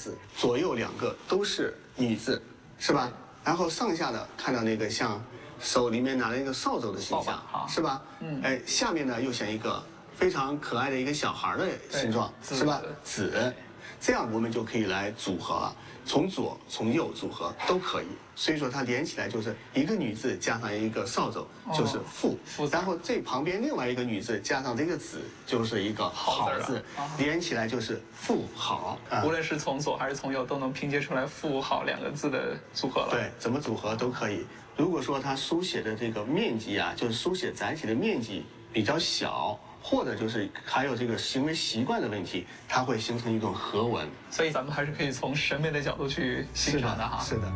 字，左右2个都是女字，是吧？然后上下呢，看到那个像手里面拿了一个扫帚的形象，是吧？下面呢又像一个非常可爱的一个小孩的形状，是吧？子，这样我们就可以来组合了。从左从右组合都可以，所以说它连起来就是一个女字加上一个扫帚就是妇，然后这旁边另外一个女字加上这个子就是一个好字，连起来就是妇好。 无论是从左还是从右都能拼接出来妇好2个字的组合了。 对，怎么组合都可以。如果说它书写的这个面积啊，就是书写载体的面积比较小，或者就是还有这个行为习惯的问题，它会形成一种合文。 所以咱们还是可以从审美的角度去欣赏的哈。 是的。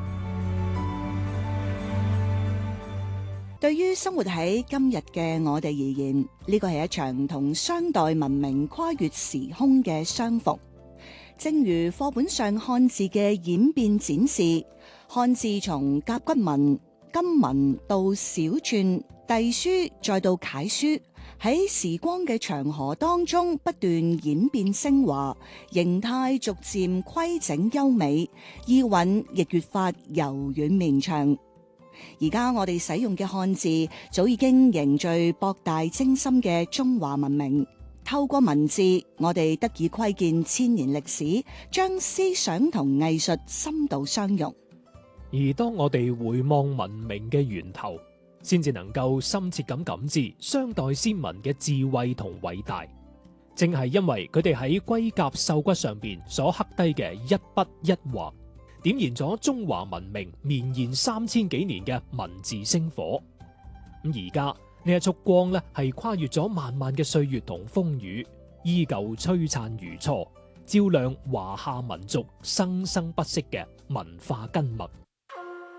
對於生活喺今日嘅我哋而言，呢個係一場同商代文明跨越時空嘅相逢。正如課本上漢字嘅演變展示，漢字從甲骨文、金文到小篆、隸書，再到楷書，喺時光嘅長河當中不斷演變升華，形態逐漸規整優美，意韻亦越發柔軟綿長。而家我哋使用嘅漢字早已經凝聚博大精深嘅中華文明。透過文字，我哋得以窺見千年歷史，將思想同藝術深度相融。 而當我哋回望文明嘅源頭，先至能夠深切咁感知商代先民嘅智慧同偉大。正係因為佢哋喺龜甲獸骨上邊所刻低嘅一筆一畫，點燃咗中華文明綿延3000幾年嘅文字星火。咁而家呢一束光呢，係跨越咗漫漫嘅歲月同風雨，依舊璀璨如初，照亮華夏民族生生不息嘅文化根脈。